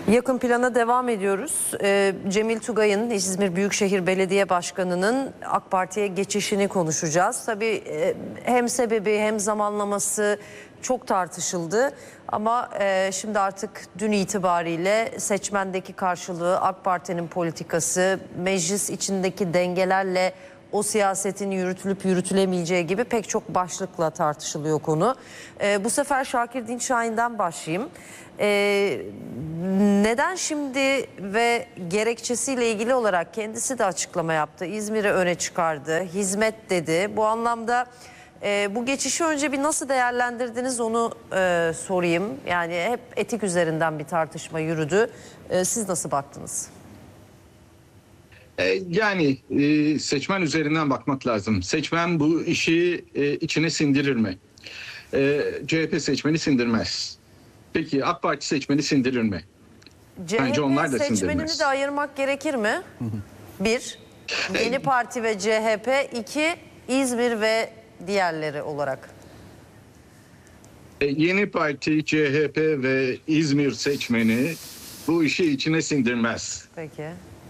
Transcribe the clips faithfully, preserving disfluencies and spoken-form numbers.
Yakın plana devam ediyoruz. Ee, Cemil Tugay'ın, İzmir Büyükşehir Belediye Başkanı'nın AK Parti'ye geçişini konuşacağız. Tabii e, hem sebebi hem zamanlaması çok tartışıldı. Ama e, şimdi artık dün itibariyle seçmendeki karşılığı, AK Parti'nin politikası, meclis içindeki dengelerle o siyasetin yürütülüp yürütülemeyeceği gibi pek çok başlıkla tartışılıyor konu. Ee, bu sefer Şakir Dinçahin'den başlayayım. Ee, neden şimdi ve gerekçesiyle ilgili olarak kendisi de açıklama yaptı. İzmir'i öne çıkardı, hizmet dedi. Bu anlamda e, bu geçişi önce bir nasıl değerlendirdiniz onu e, sorayım. Yani hep etik üzerinden bir tartışma yürüdü. E, siz nasıl baktınız? Yani seçmen üzerinden bakmak lazım. Seçmen bu işi içine sindirir mi? C H P seçmeni sindirmez. Peki AK Parti seçmeni sindirir mi? Bence onlar da C H P seçmenini sindirmez. de ayırmak gerekir mi? Bir, Yeni Parti ve C H P. İki, İzmir ve diğerleri olarak. Yeni Parti, C H P ve İzmir seçmeni bu işi içine sindirmez. Peki.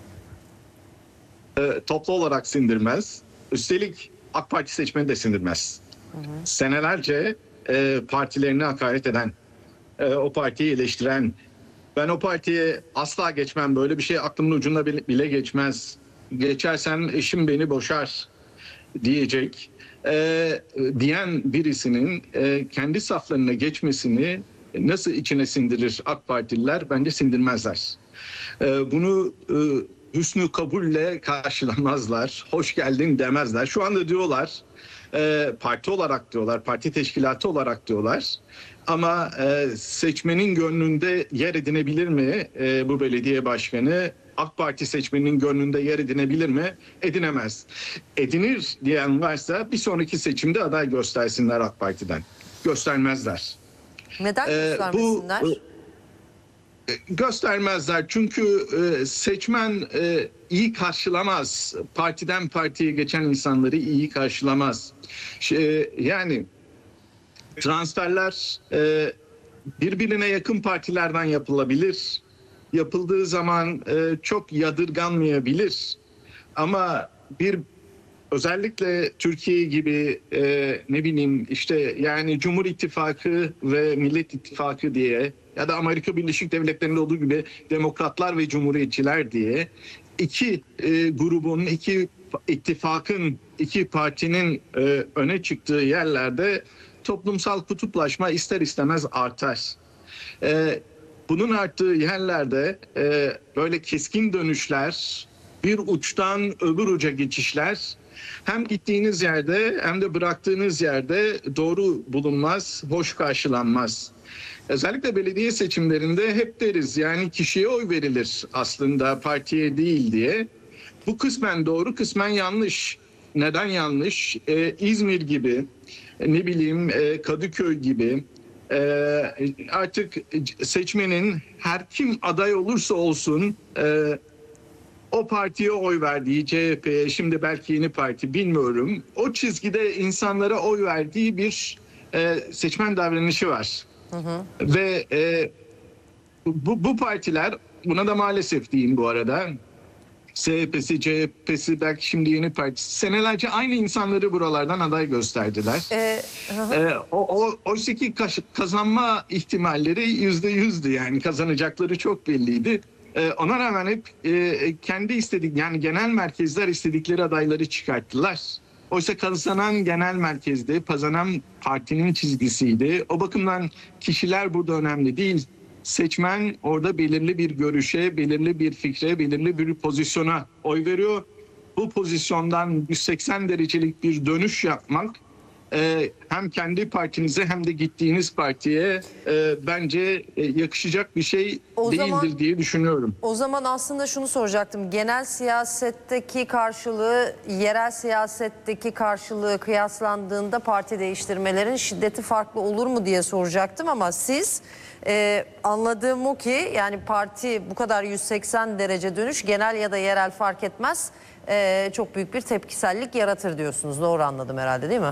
Toplu olarak sindirmez. Üstelik AK Parti seçmeni de sindirmez. Hı hı. Senelerce e, partilerini hakaret eden, e, o partiyi eleştiren, ben o partiye asla geçmem, böyle bir şey aklımın ucunda bile, bile geçmez, geçersem eşim beni boşar diyecek e, diyen birisinin e, kendi saflarına geçmesini nasıl içine sindirir AK Partililer? Bence sindirmezler. E, bunu e, hüsnü kabulle karşılamazlar, hoş geldin demezler. Şu anda diyorlar, e, parti olarak diyorlar, parti teşkilatı olarak diyorlar. Ama e, seçmenin gönlünde yer edinebilir mi e, bu belediye başkanı? AK Parti seçmeninin gönlünde yer edinebilir mi? Edinemez. Edinir diyen varsa bir sonraki seçimde aday göstersinler AK Parti'den. Göstermezler. Neden göstermesinler? E, bu, Göstermezler çünkü e, seçmen e, iyi karşılamaz. Partiden partiye geçen insanları iyi karşılamaz. Şey, yani transferler e, birbirine yakın partilerden yapılabilir. Yapıldığı zaman e, çok yadırganmayabilir. Ama bir özellikle Türkiye gibi e, ne bileyim işte yani Cumhur İttifakı ve Millet İttifakı diye ya da Amerika Birleşik Devletleri'nde olduğu gibi demokratlar ve cumhuriyetçiler diye iki e, grubun, iki ittifakın, iki partinin e, öne çıktığı yerlerde toplumsal kutuplaşma ister istemez artar. E, bunun arttığı yerlerde e, böyle keskin dönüşler, bir uçtan öbür uca geçişler hem gittiğiniz yerde hem de bıraktığınız yerde doğru bulunmaz, hoş karşılanmaz. Özellikle belediye seçimlerinde hep deriz yani kişiye oy verilir aslında partiye değil diye. Bu kısmen doğru, kısmen yanlış. Neden yanlış? Ee, İzmir gibi, ne bileyim e, Kadıköy gibi e, artık seçmenin her kim aday olursa olsun e, o partiye oy verdiği, C H P'ye, şimdi belki Yeni Parti bilmiyorum, o çizgide insanlara oy verdiği bir e, seçmen davranışı var. Hı hı. Ve e, bu, bu partiler, buna da maalesef diyeyim bu arada, C H P'si, C H P'si, belki şimdi Yeni Parti, senelerce aynı insanları buralardan aday gösterdiler. Ee, e, o, o, oysa ki kazanma ihtimalleri yüzde yüzdü, yani kazanacakları çok belliydi. Ee, ona rağmen hep e, kendi istedik, yani genel merkezler istedikleri adayları çıkarttılar. Oysa kazanan genel merkezde, kazanan partinin çizgisiydi. O bakımdan kişiler burada önemli değil. Seçmen orada belirli bir görüşe, belirli bir fikre, belirli bir pozisyona oy veriyor. Bu pozisyondan yüz seksen derecelik bir dönüş yapmak e, hem kendi partinize hem de gittiğiniz partiye e, bence e, yakışacak bir şey o değildir zaman, diye düşünüyorum. O zaman aslında şunu soracaktım. Genel siyasetteki karşılığı, yerel siyasetteki karşılığı kıyaslandığında parti değiştirmelerin şiddeti farklı olur mu diye soracaktım ama siz e, anladığım o ki yani parti bu kadar yüz seksen derece dönüş genel ya da yerel fark etmez e, çok büyük bir tepkisellik yaratır diyorsunuz. Doğru anladım herhalde, değil mi?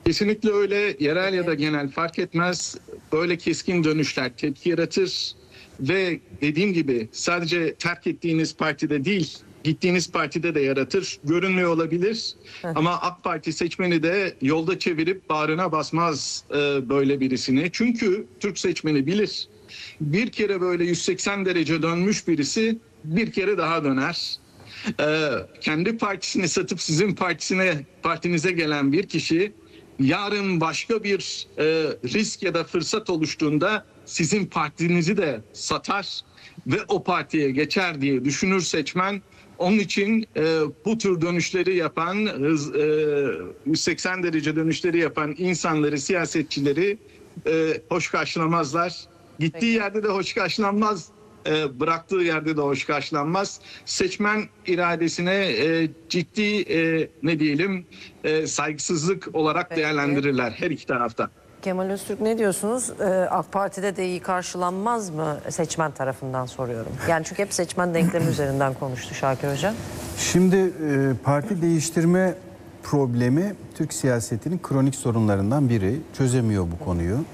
Kesinlikle öyle. Yerel ya da genel fark etmez. Böyle keskin dönüşler tepki yaratır. ve dediğim gibi sadece terk ettiğiniz partide değil, gittiğiniz partide de yaratır. Görünmüyor olabilir ama AK Parti seçmeni de yolda çevirip bağrına basmaz e, böyle birisini. Çünkü Türk seçmeni bilir. Bir kere böyle yüz seksen derece dönmüş birisi bir kere daha döner. Ee, kendi partisini satıp sizin partisine partinize gelen bir kişi yarın başka bir e, risk ya da fırsat oluştuğunda sizin partinizi de satar ve o partiye geçer diye düşünür seçmen. Onun için e, bu tür dönüşleri yapan, hız, e, yüz seksen derece dönüşleri yapan insanları, siyasetçileri e, hoş karşılamazlar. Gittiği Peki. yerde de hoş karşılanmaz. E, bıraktığı yerde de hoş karşılanmaz. Seçmen iradesine e, ciddi e, ne diyelim e, saygısızlık olarak Peki. değerlendirirler her iki tarafta. Kemal Öztürk, ne diyorsunuz? Ee, AK Parti'de de iyi karşılanmaz mı, seçmen tarafından soruyorum. Yani çünkü hep seçmen denklemi üzerinden konuştu Şakir Hoca. Şimdi e, parti değiştirme problemi Türk siyasetinin kronik sorunlarından biri. Çözemiyor bu konuyu.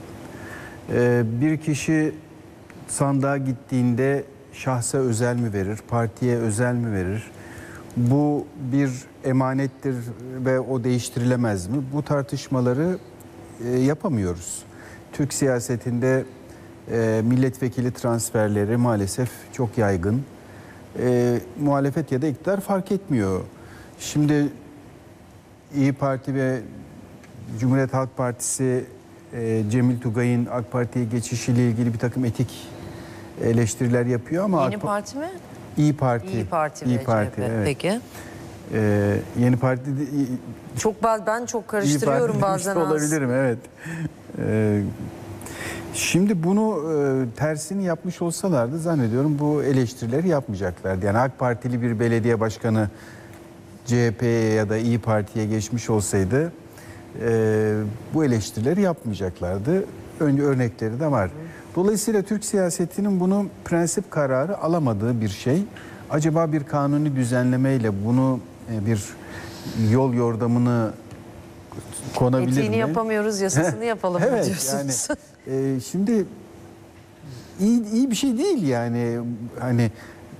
E, bir kişi sandığa gittiğinde şahsa özel mi verir, partiye özel mi verir? Bu bir emanettir ve o değiştirilemez mi? Bu tartışmaları e, yapamıyoruz. Türk siyasetinde e, milletvekili transferleri maalesef çok yaygın. E, muhalefet ya da iktidar fark etmiyor. Şimdi İyi Parti ve Cumhuriyet Halk Partisi e, Cemil Tugay'ın AK Parti'ye geçişiyle ilgili bir takım etik eleştiriler yapıyor ama Yeni AK- Parti mi? İyi Parti. İyi Parti İyi ve Parti, C H P. evet. Peki. Ee, Yeni Parti de- Çok ba- ben çok İyi karıştırıyorum Parti bazen. demiş de az. olabilirim, evet. Ee, şimdi bunu e, tersini yapmış olsalardı zannediyorum bu eleştirileri yapmayacaklardı. Yani AK Partili bir belediye başkanı C H P'ye ya da İyi Parti'ye geçmiş olsaydı e, bu eleştirileri yapmayacaklardı. Önce örnekleri de var. Dolayısıyla Türk siyasetinin bunu prensip kararı alamadığı bir şey. Acaba bir kanuni düzenlemeyle bunu e, bir yol yordamını konabilir Etiğini mi? yapamıyoruz, yasasını yapalım Evet, diyorsunuz. yani e, şimdi iyi, iyi bir şey değil yani, hani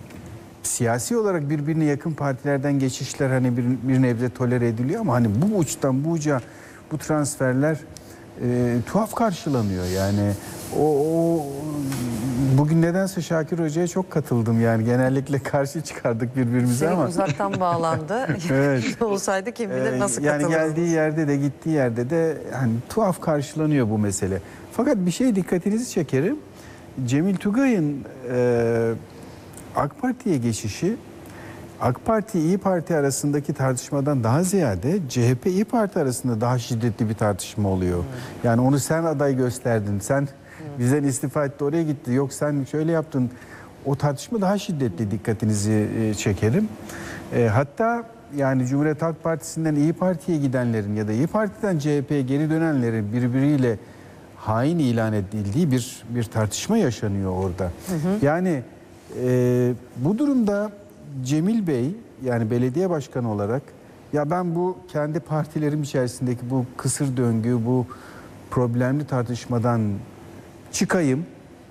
siyasi olarak birbirine yakın partilerden geçişler hani bir, bir nebze tolere ediliyor ama hani bu uçtan bu uca bu transferler e, tuhaf karşılanıyor yani. O, o bugün nedense Şakir Hoca'ya çok katıldım yani, genellikle karşı çıkardık birbirimize Senin ama uzaktan bağlandı. Evet. Olsaydı kim bilir Ee, nasıl yani katılırdı. geldiği yerde de gittiği yerde de hani tuhaf karşılanıyor bu mesele. Fakat bir şey dikkatinizi çekerim. Cemil Tugay'ın e, AK Parti'ye geçişi AK Parti İyi Parti arasındaki tartışmadan daha ziyade C H P İyi Parti arasında daha şiddetli bir tartışma oluyor. Hmm. Yani onu sen aday gösterdin. Sen hmm. bizden istifa etti, oraya gitti. Yok sen şöyle yaptın. O tartışma daha şiddetli, dikkatinizi e, çekerim. E, hatta yani Cumhuriyet Halk Partisi'nden İyi Parti'ye gidenlerin ya da İyi Parti'den C H P'ye geri dönenlerin birbiriyle hain ilan edildiği bir bir tartışma yaşanıyor orada. Hı hı. Yani e, bu durumda Cemil Bey, yani belediye başkanı olarak, ya ben bu kendi partilerim içerisindeki bu kısır döngü, bu problemli tartışmadan çıkayım.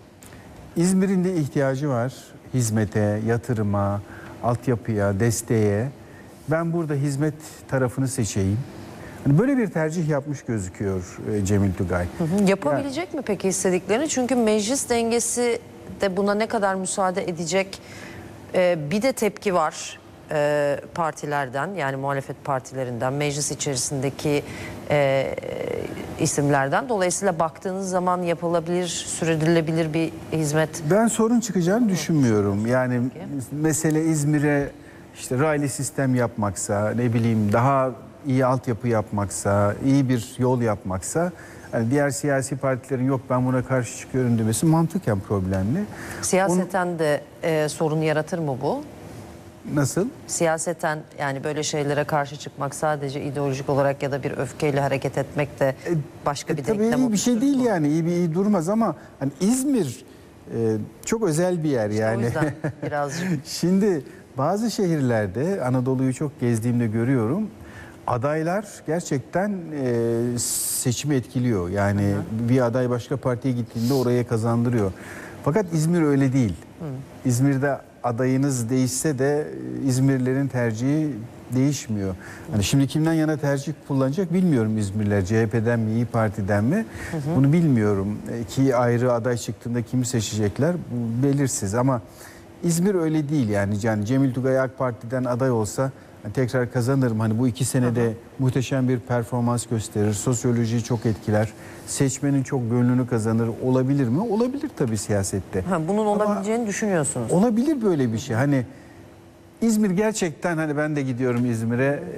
İzmir'in de ihtiyacı var hizmete, yatırıma, altyapıya, desteğe. Ben burada hizmet tarafını seçeyim. Hani böyle bir tercih yapmış gözüküyor e, Cemil Tugay. Hı hı. Yapabilecek yani, mi peki istediklerini? Çünkü meclis dengesi de buna ne kadar müsaade edecek? Ee, bir de tepki var e, partilerden, yani muhalefet partilerinden, meclis içerisindeki e, isimlerden. Dolayısıyla baktığınız zaman yapılabilir, sürdürülebilir bir hizmet. Ben sorun çıkacağını düşünmüyorum. Yani mesele İzmir'e işte raylı sistem yapmaksa, ne bileyim daha iyi altyapı yapmaksa, iyi bir yol yapmaksa, yani diğer siyasi partilerin yok ben buna karşı çıkıyorum demesi mantıken problemli. Siyaseten Onu, de e, sorun yaratır mı bu? Nasıl? Siyaseten, yani böyle şeylere karşı çıkmak sadece ideolojik olarak ya da bir öfkeyle hareket etmek de başka e, bir e, tabii denklem iyi bir şey değil mu? yani, iyi bir iyi durmaz ama hani İzmir e, çok özel bir yer işte yani. O yüzden birazcık. Şimdi bazı şehirlerde, Anadolu'yu çok gezdiğimde görüyorum, adaylar gerçekten e, seçimi etkiliyor. Yani hı hı. bir aday başka partiye gittiğinde oraya kazandırıyor. Fakat İzmir öyle değil. İzmir'de adayınız değişse de İzmirlilerin tercihi değişmiyor. Hani şimdi kimden yana tercih kullanacak bilmiyorum İzmirliler. C H P'den mi, İyi Parti'den mi? Hı hı. Bunu bilmiyorum. İki ayrı aday çıktığında kimi seçecekler bu belirsiz ama İzmir öyle değil yani. Yani Cemil Tugay AK Parti'den aday olsa hani tekrar kazanırım. Hani bu iki senede hı hı. muhteşem bir performans gösterir. Sosyolojiyi çok etkiler. Seçmenin çok gönlünü kazanır. Olabilir mi? Olabilir tabii siyasette. Ha, bunun olabileceğini ama düşünüyorsunuz. Olabilir böyle bir şey. Hani İzmir gerçekten hani ben de gidiyorum İzmir'e.